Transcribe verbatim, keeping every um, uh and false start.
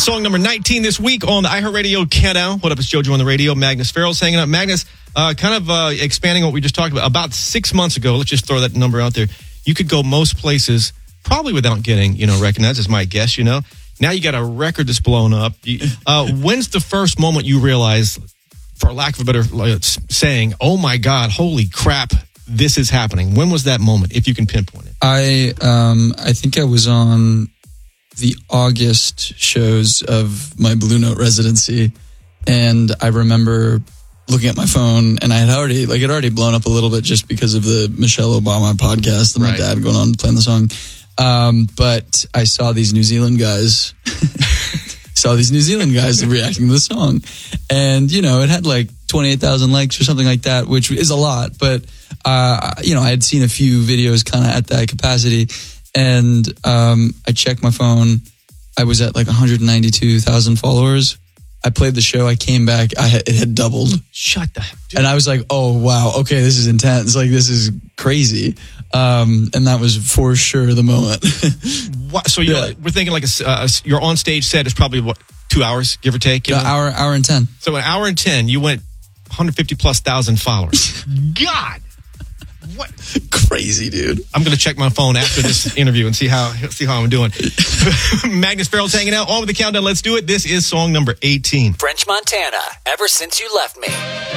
is song number nineteen this week on the iHeartRadio Countdown. What up, it's JoJo on the radio. Magnus Farrell's hanging out. Magnus, uh, kind of uh, expanding on what we just talked about. About six months ago, let's just throw that number out there. You could go most places probably without getting, you know, recognized, is my guess, you know. Now you got a record that's blown up. Uh, when's the first moment you realize, for lack of a better uh, saying, oh my God, holy crap, this is happening? When was that moment, if you can pinpoint it? I um, I think I was on the August shows of my Blue Note residency, and I remember looking at my phone, and I had already, like, it had already blown up a little bit just because of the Michelle Obama podcast and my right. dad going on playing the song. Um, but I saw these New Zealand guys, saw these New Zealand guys reacting to the song. And, you know, it had like twenty-eight thousand likes or something like that, which is a lot. But, uh, you know, I had seen a few videos kind of at that capacity. And um, I checked my phone. I was at like one hundred ninety-two thousand followers. I played the show. I came back. I had, it had doubled. Shut the heck, dude. And I was like, oh, wow. Okay, this is intense. Like, this is crazy. Um, and that was for sure the moment. What, so you're, yeah. we're thinking like a, uh, your on stage set is probably what, two hours, give or take? You yeah, know? hour, hour and ten. So an hour and ten, you went one hundred fifty plus thousand followers. God, what? Crazy, dude. I'm going to check my phone after this interview and see how see how I'm doing. Magnus Farrell's hanging out on with the countdown. Let's do it. This is song number eighteen. French Montana, Ever Since You Left Me.